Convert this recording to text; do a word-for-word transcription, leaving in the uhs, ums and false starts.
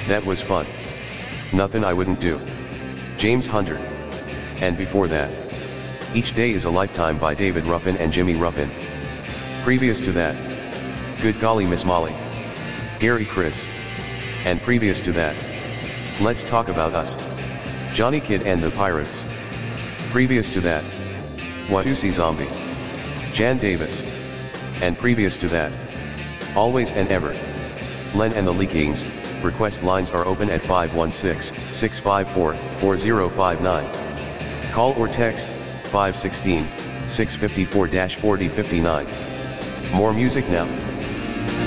That was fun. Nothing I wouldn't do. James Hunter. And before that, Each Day is a Lifetime by David Ruffin and Jimmy Ruffin. Previous to that, Good Golly Miss Molly, Gary Chris. And previous to that, Let's Talk About Us, Johnny Kidd and the Pirates. Previous to that, Watusi Zombie, Jan Davis. And previous to that, Always and Ever, Len and the Leakings. Request lines are open at five one six, six five four, four zero five nine. Call or text five one six, six five four, four zero five nine. More music now.